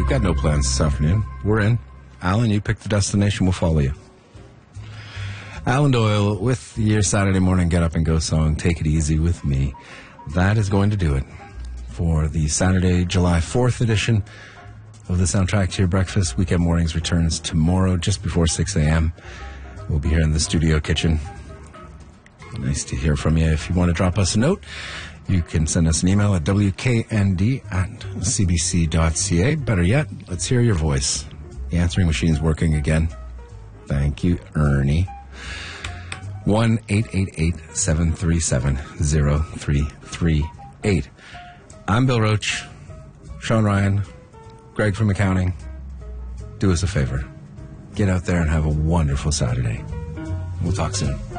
We've got no plans this afternoon. We're in. Alan, you pick the destination. We'll follow you. Alan Doyle with your Saturday morning get up and go song, Take It Easy With Me. That is going to do it for the Saturday, July 4th edition of the Soundtrack to Your Breakfast. Weekend Mornings returns tomorrow just before 6 a.m. We'll be here in the studio kitchen. Nice to hear from you. If you want to drop us a note, you can send us an email at wknd@cbc.ca. Better yet, let's hear your voice. The answering machine's working again. Thank you, Ernie. 1-888-737-0338. I'm Bill Roach. Sean Ryan. Greg from accounting. Do us a favor. Get out there and have a wonderful Saturday. We'll talk soon.